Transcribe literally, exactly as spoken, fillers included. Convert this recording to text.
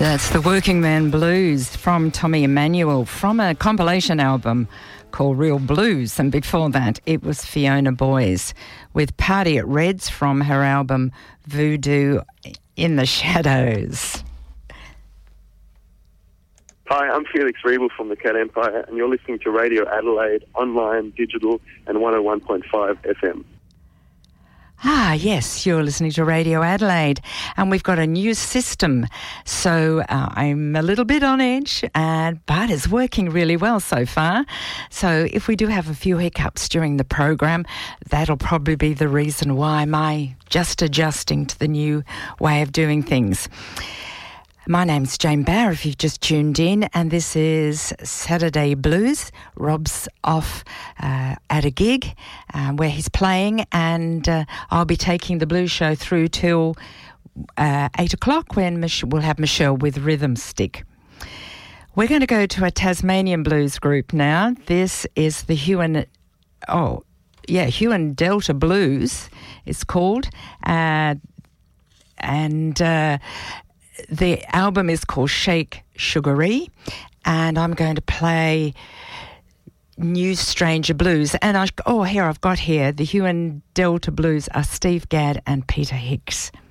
That's the Working Man Blues from Tommy Emmanuel from a compilation album called Real Blues. And before that, it was Fiona Boyes with Party at Red's from her album Voodoo in the Shadows. Hi, I'm Felix Riebel from the Cat Empire, and you're listening to Radio Adelaide, online, digital, and one oh one point five F M. Ah, yes, you're listening to Radio Adelaide, and we've got a new system. So uh, I'm a little bit on edge, uh, but it's working really well so far. So if we do have a few hiccups during the program, that'll probably be the reason why my just adjusting to the new way of doing things. My name's Jane Barr, if you've just tuned in, and this is Saturday Blues. Rob's off uh, at a gig uh, where he's playing, and uh, I'll be taking the blues show through till uh, eight o'clock when Mich- we'll have Michelle with Rhythm Stick. We're going to go to a Tasmanian blues group now. This is the Huon... Oh, yeah, Huon Delta Blues, it's called. Uh, and... Uh, The album is called Shake Sugaree, and I'm going to play New Stranger Blues. And I, oh, here I've got here, the Huon Delta Blues are Steve Gadd and Peter Hicks.